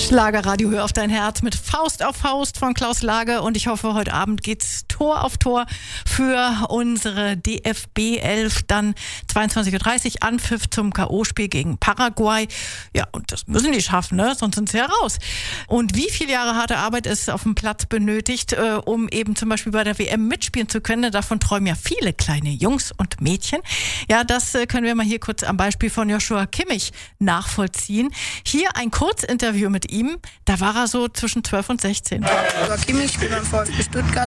Schlagerradio, hör auf dein Herz mit Faust auf Faust von Klaus Lage, und ich hoffe, heute Abend geht's Tor auf Tor für unsere DFB 11, dann 22:30 Uhr Anpfiff zum K.O.-Spiel gegen Paraguay. Ja, und das müssen die schaffen, ne? Sonst sind sie ja raus. Und wie viele Jahre harte Arbeit es auf dem Platz benötigt, um eben zum Beispiel bei der WM mitspielen zu können, davon träumen ja viele kleine Jungs und Mädchen. Ja, das können wir mal hier kurz am Beispiel von Joshua Kimmich nachvollziehen. Hier ein Kurzinterview mit ihm, da war er so zwischen 12 und 16. Joshua Kimmich, ich bin beim VfB Stuttgart.